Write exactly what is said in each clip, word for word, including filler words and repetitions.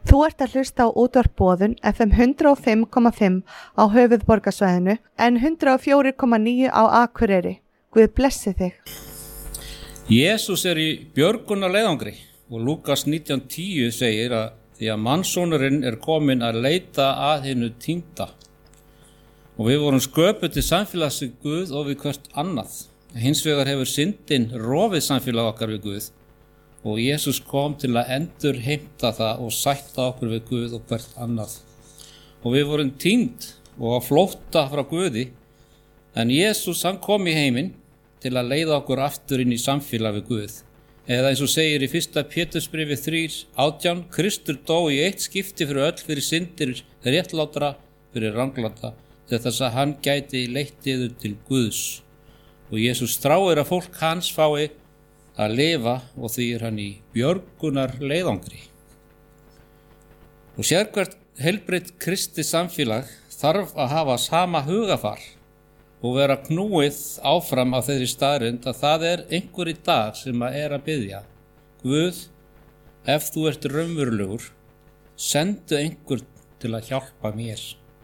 Þú ert að hlusta á útvarp Boðun F M hundrað og fimm komma fimm á höfuðborgarsvæðinu en hundrað og fjögur komma níu á Akureyri. Guð blessi þig. Jesús er í björgunarleiðangri og Lúkas nítján tíu segir að því að mannssonurinn er kominn að leita að hinu týnda. Og við vorum sköpuð til samfélags við Guð og við hvert annað. Hins vegar hefur syndin rofið samfélag okkar við Guð og Jesús kom til að endur heimta það og sætta okkur við Guð og hvert annað. Og við vorum týnd og á flótta frá Guði, en Jesús hann kom í heiminn til að leiða okkur aftur inn í samfélag við Guð. Eða eins og segir í fyrsta Pétursbréfi þrjú átján, Kristur dó í eitt skipti fyrir öll fyrir syndir réttlátra fyrir ranglata, til þess að hann gæti leitt yður til Guðs. Og Jesús þráir að fólk hans fái að lifa og því er hann í björgunar leiðangri. Og sérhvert heilbrigt kristi samfélag þarf að hafa sama hugafar og vera knúið áfram á þeirri staðreynd að það er einhver í dag sem að er að biðja. Guð, ef þú ert raunverulegur, sendu einhver til að hjálpa mér.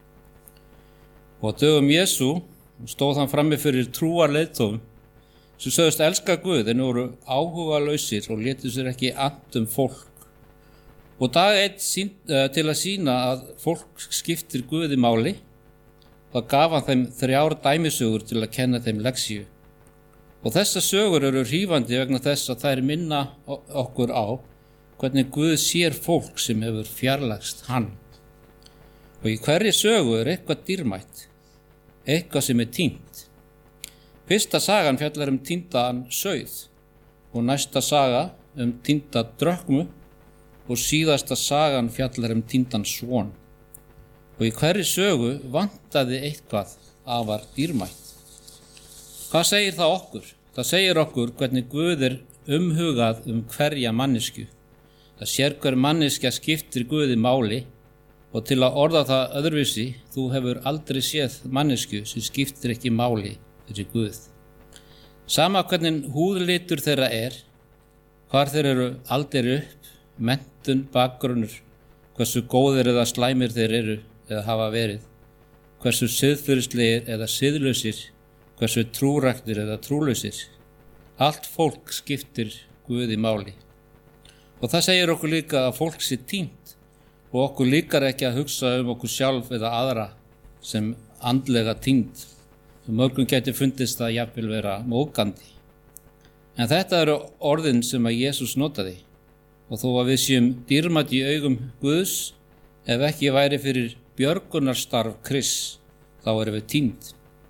Og á dögum Jesú stóð hann frammi fyrir trúarleiðtofum sem sögðust elska Guð en voru áhugalausir og létu sér ekki annt um fólk. Og dag einn sín, uh, til að sýna að fólk skiptir Guði máli, þá gaf hann þeim þrjár dæmisögur til að kenna þeim lexíu. Og þessar sögur eru hrífandi vegna þess að þær minna okkur á hvernig Guð sér fólk sem hefur fjarlægst hann. Og í hverri sögu er eitthvað dýrmætt, eitthvað sem er týnt. Fyrsta sagan fjallar um týndan sauð og næsta saga um týnda drökmu og síðasta sagan fjallar um týndan svon. Og í hverri sögu vantaði eitthvað afar dýrmætt. Hvað segir það okkur? Það segir okkur hvernig Guð er umhugað um hverja mannesku. Það sér hver manneskja skiptir Guði máli og til að orða það öðruvísi, þú hefur aldrei séð mannesku sem skiptir ekki máli fyrir Guð. Sama hvernig húðlitur þeirra er, hvar þeir eru aldir upp, menntun, bakgrunnur, hversu góðir eða slæmir þeir eru eða hafa verið, hversu siðferðislegir eða siðlausir, hversu trúræktir eða trúlausir. Allt fólk skiptir Guði máli. Og það segir okkur líka að fólk sé týnt og okkur líkar ekki að hugsa um okkur sjálf eða aðra sem andlega týnd. Mörgum gæti fundist það jafnvel vera móðgandi. En þetta eru orðin sem að Jesús notaði og þó að við séum dýrmætt í augum Guðs, ef ekki væri fyrir björgunarstarf Krists, þá erum við týnd.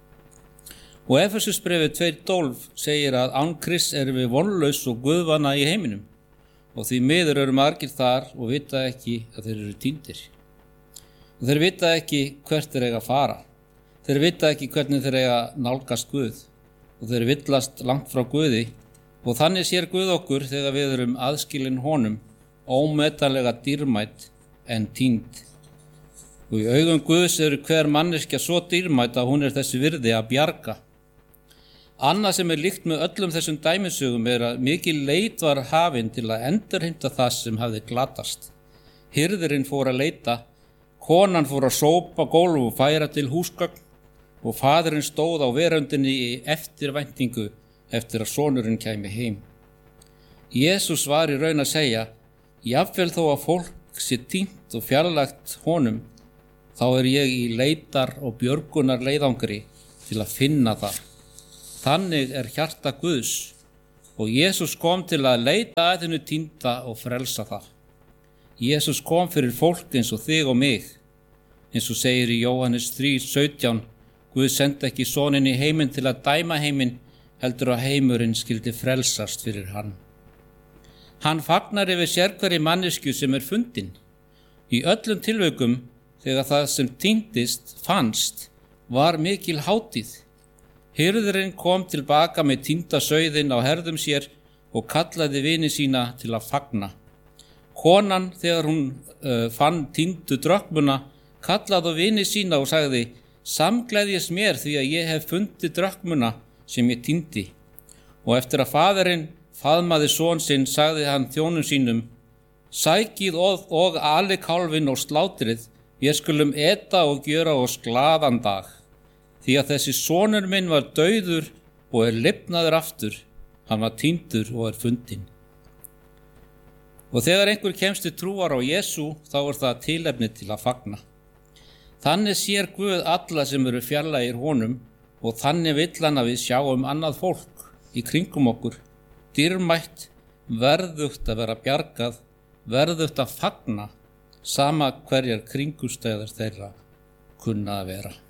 Og Efesusbréfið tvö tólf segir að án Krists erum við vonlaus og guðvana í heiminum og því miður eru margir þar og vita ekki að þeir eru týndir. Og þeir vita ekki hvert þeir eiga að fara. Þeir vita ekki hvernig þeir eiga nálgast Guð og þeir villast langt frá Guði og þannig sér Guð okkur þegar við erum aðskilin honum, ómetanlega dýrmætt en týnd. Og í augum Guðs eru hver manneskja svo dýrmætt að hún er þessi virði að bjarga. Annað sem er líkt með öllum þessum dæmisögum er að mikil leit var hafin til að endurheimta það sem hafði glatast. Hirðirinn fór að leita, konan fór að sópa gólf og færa til húsgögn og faðirinn stóð á veröndinni í eftirvæntingu eftir að sonurinn kæmi heim. Jesús var í raun að segja, jafnvel þó að fólk sé týnt og fjarlægt honum, þá er ég í leitar og björgunar leiðangri til að finna það. Þannig er hjarta Guðs og Jesús kom til að leita að hennu týnda og frelsa það. Jesús kom fyrir fólk eins og þig og mig, eins og segir í Jóhannes þrjú sautján, Guð sendi ekki soninn í heiminn til að dæma heiminn, heldur að heimurinn skyldi frelsast fyrir hann. Hann fagnar yfir sérhverri mannesku sem er fundin. Í öllum tilvikum, þegar það sem týndist fannst, var mikil hátíð. Hirðirinn kom tilbaka með týnda sauðinn á herðum sér og kallaði vini sína til að fagna. Konan, þegar hún uh, fann týndu drökmuna, kallaði á vini sína og sagði, samgleðjast mér því að ég hef fundið drökmuna sem ég týndi. Og eftir að faðirinn faðmaði son sinn, sagði hann þjónum sínum, Sækið og, og ali kálfinn og slátrið, við skulum eta og gjöra oss glaðan dag. Því að þessi sonur minn var dauður og er lifnaður aftur, hann var týndur og er fundinn. Og þegar einhver kemst til trúar á Jesú, þá er það tilefni til að fagna. Þannig sér Guð alla sem eru fjarlægir honum og þannig vill hann að við sjáum annað fólk í kringum okkur, dýrmætt, verðugt að vera bjargað, verðugt að fagna, sama hverjar kringumstæður þeirra kunna að vera.